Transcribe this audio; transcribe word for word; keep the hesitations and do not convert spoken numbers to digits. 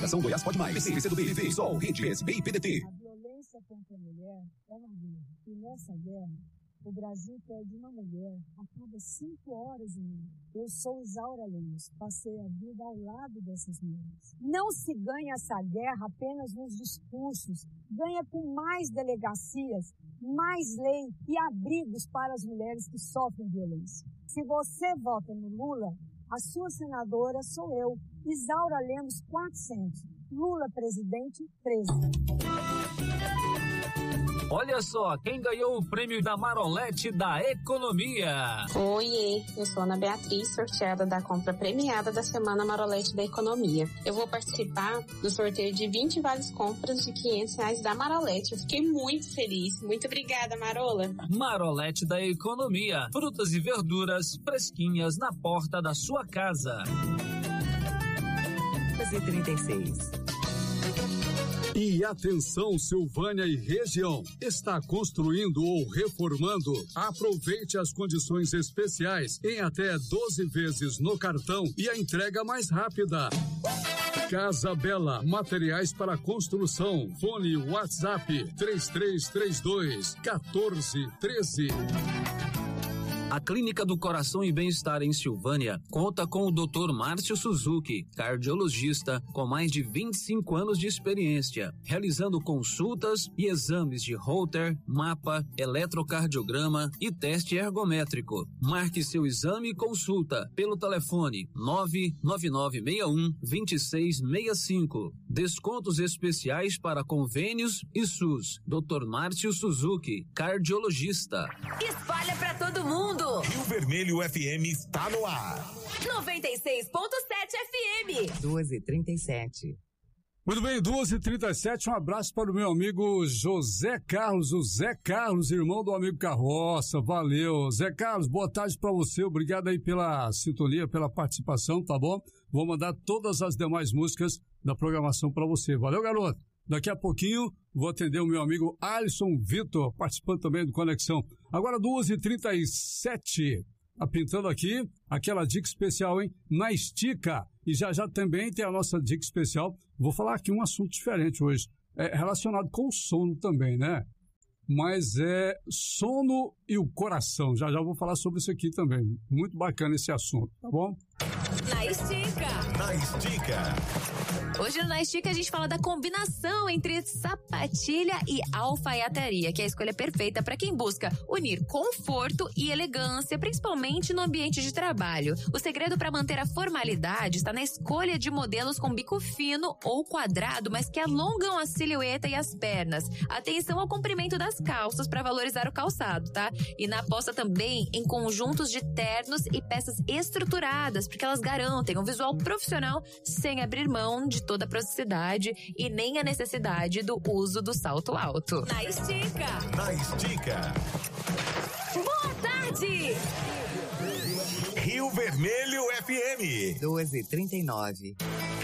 Educação Goiás Pode Mais. P C, P C do B, P V, Sol, Rede, P S B e P D T. A violência contra a mulher é uma guerra. E nessa guerra, o Brasil perde uma mulher a cada cinco horas e meia. Eu sou Isaura Lemos, passei a vida ao lado dessas mulheres. Não se ganha essa guerra apenas nos discursos, ganha com mais delegacias, mais lei e abrigos para as mulheres que sofrem violência. Se você vota no Lula, a sua senadora sou eu, Isaura Lemos quatrocentos. Lula presidente, treze. Olha só, quem ganhou o prêmio da Marolete da Economia. Oiê, eu sou Ana Beatriz, sorteada da compra premiada da Semana Marolete da Economia. Eu vou participar do sorteio de vinte vales compras de quinhentos reais da Marolete. Eu fiquei muito feliz. Muito obrigada, Marola. Marolete da Economia. Frutas e verduras fresquinhas na porta da sua casa. doze e trinta e seis. E atenção, Silvânia e região, está construindo ou reformando? Aproveite as condições especiais em até doze vezes no cartão e a entrega mais rápida. Casa Bela, materiais para construção. Fone WhatsApp três três três dois, um quatro um três. A Clínica do Coração e Bem-Estar em Silvânia conta com o doutor Márcio Suzuki, cardiologista com mais de vinte e cinco anos de experiência, realizando consultas e exames de Holter, mapa, eletrocardiograma e teste ergométrico. Marque seu exame e consulta pelo telefone nove nove nove seis um, dois seis seis cinco. Descontos especiais para convênios e SUS. doutor Márcio Suzuki, cardiologista. Espalha pra todo mundo! Rio Vermelho F M está no ar. noventa e seis ponto sete F M. doze e trinta e sete. Muito bem, doze e trinta e sete, um abraço para o meu amigo José Carlos, o Zé Carlos, irmão do amigo Carroça, valeu. Zé Carlos, boa tarde para você, obrigado aí pela sintonia, pela participação, tá bom? Vou mandar todas as demais músicas da programação para você, valeu, garoto? Daqui a pouquinho vou atender o meu amigo Alisson Vitor, participando também do Conexão. Agora doze e trinta e sete, pintando aqui aquela dica especial, hein? Na Estica. E já já também tem a nossa dica especial. Vou falar aqui um assunto diferente hoje. É relacionado com o sono também, né? Mas é sono e o coração. Já já vou falar sobre isso aqui também. Muito bacana esse assunto, tá bom? Na Estica. Na Estica. Hoje no Na Estica a gente fala da combinação entre sapatilha e alfaiataria, que é a escolha perfeita para quem busca unir conforto e elegância, principalmente no ambiente de trabalho. O segredo para manter a formalidade está na escolha de modelos com bico fino ou quadrado, mas que alongam a silhueta e as pernas. Atenção ao comprimento das calças para valorizar o calçado, tá? E na aposta também em conjuntos de ternos e peças estruturadas, porque elas garantem um visual profissional sem abrir mão de toda a praticidade e nem a necessidade do uso do salto alto. Na Estica. Na Estica. Boa tarde! Rio Vermelho F M. doze e trinta e nove.